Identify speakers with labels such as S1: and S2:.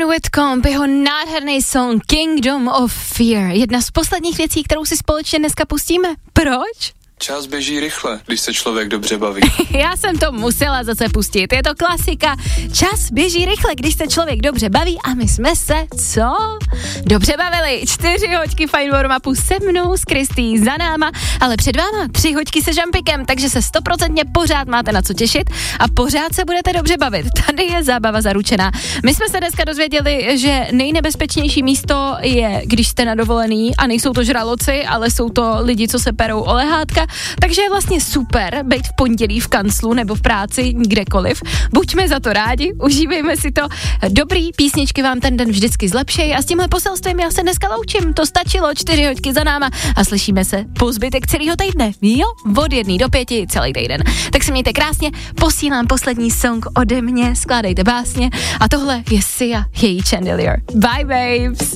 S1: Stephen Whitcomb, jeho nádherný song Kingdom of Fear. Jedna z posledních věcí, kterou si společně dneska pustíme. Proč?
S2: Čas běží rychle, když se člověk dobře baví.
S1: Já jsem to musela zase pustit, je to klasika. Čas běží rychle, když se člověk dobře baví a my jsme se, dobře bavili. 4 hoďky Fajn warm-upu se mnou, s Kristý za náma, ale před váma 3 hoďky se Žampikem, takže se 100% pořád máte na co těšit a pořád se budete dobře bavit. Tady je zábava zaručená. My jsme se dneska dozvěděli, že nejnebezpečnější místo je, když jste na dovolený a nejsou to žraloci, ale jsou to lidi, co se perou o lehátka. Takže je vlastně super být v pondělí v kanclu nebo v práci, kdekoliv. Buďme za to rádi, užívejme si to. Dobrý písničky vám ten den vždycky zlepšej a s tímhle poselstvím já se dneska loučím. To stačilo, 4 hoďky za náma a slyšíme se po zbytek celého týdne. Jo, od 1 do 5 celý týden. Tak se mějte krásně, posílám poslední song ode mě, skládejte básně a tohle je Sia, její Chandelier. Bye babes!